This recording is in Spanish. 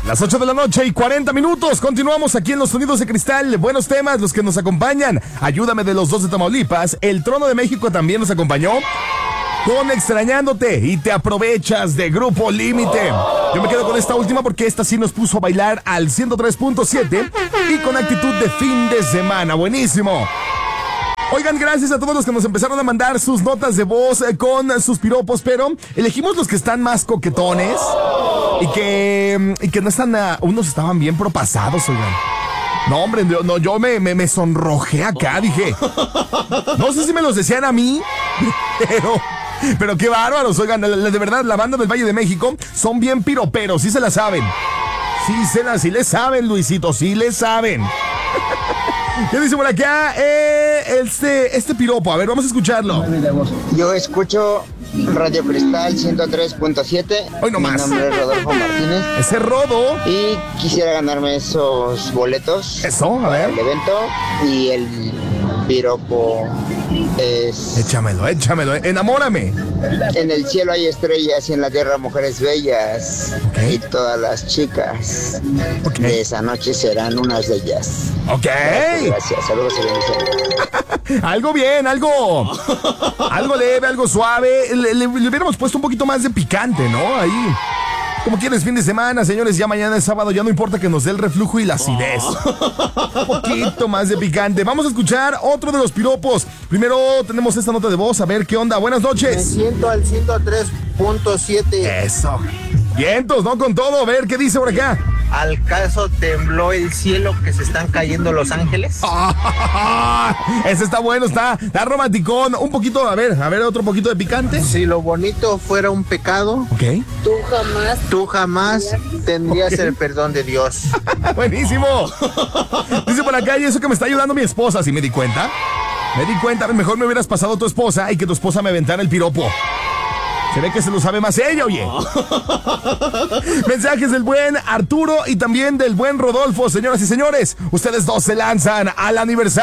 Las 8 de la noche y 40 minutos. Continuamos aquí en Los Sonidos de Cristal. Buenos temas los que nos acompañan. Ayúdame de los 2 de Tamaulipas. El Trono de México también nos acompañó con Extrañándote y Te Aprovechas de Grupo Límite. Yo me quedo con esta última porque esta sí nos puso a bailar al 103.7 y con actitud de fin de semana. Buenísimo. Oigan, gracias a todos los que nos empezaron a mandar sus notas de voz con sus piropos, pero elegimos los que están más coquetones y que no están, unos estaban bien propasados, oigan. No, hombre, yo me sonrojé acá, dije. No sé si me los decían a mí, pero qué bárbaros, oigan, de verdad, la banda del Valle de México son bien piroperos, sí se la saben. Sí le saben, Luisito, sí le saben. ¿Qué dice por acá? Este piropo, a ver, vamos a escucharlo. Yo escucho Radio Cristal 103.7. Hoy no más. Mi nombre es Rodolfo Martínez. Ese Rodo. Y quisiera ganarme esos boletos. Eso, a ver. El evento y el piropo es... Échamelo. Enamórame. En el cielo hay estrellas y en la tierra mujeres bellas. Okay. Y todas las chicas de esa noche serán unas de ellas. Ok. Gracias. Saludos y bendiciones. Algo bien, algo leve, algo suave. Le hubiéramos puesto un poquito más de picante, ¿no? Ahí. Como quieres, fin de semana, señores, ya mañana es sábado, ya no importa que nos dé el reflujo y la acidez. Un poquito más de picante. Vamos a escuchar otro de los piropos. Primero tenemos esta nota de voz, a ver qué onda. Buenas noches. Me siento al 103.7. Eso. Vientos, ¿no? Con todo, a ver qué dice por acá. ¿Al caso tembló el cielo que se están cayendo Los Ángeles? Ese está bueno, está romanticón. Un poquito, a ver, otro poquito de picante. Si lo bonito fuera un pecado, Ok. tú jamás tendrías el perdón de Dios. Buenísimo. Dice por acá, y eso que me está ayudando mi esposa, ¿sí me di cuenta? Mejor me hubieras pasado tu esposa y que tu esposa me aventara el piropo. Se ve que se lo sabe más ella, oye. Mensajes del buen Arturo y también del buen Rodolfo. Señoras y señores, ustedes dos se lanzan al aniversario.